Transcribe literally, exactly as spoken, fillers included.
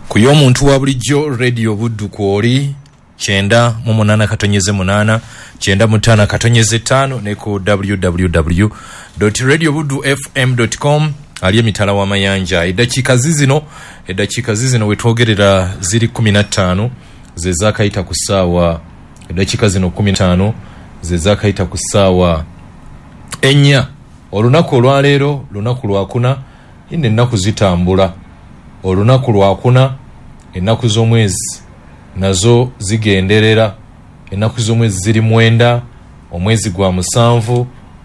Kuyo muntu wa bulijjo radio buddu kwoli chenda mu munana katonyeze munana chenda mutana katonyeze tano ne ku w w w dot radio buddu f m dot com aliye mitala wa mayanja. Edakika zizino edakika zizino wetwogerera ziri kumi na ttaano ze zakaita ku ssaawa edakika zino kumi na ttaano ze zakaita ku ssaawa ennya. Olunaku olwaleero lunaku lwakuna ine ennaku zitambula. Olunaku lwakuna ennaku z'omwezi nazo zigenderera. Ennaku z'omwezi ziri mwenda, omwezi gwa musanvu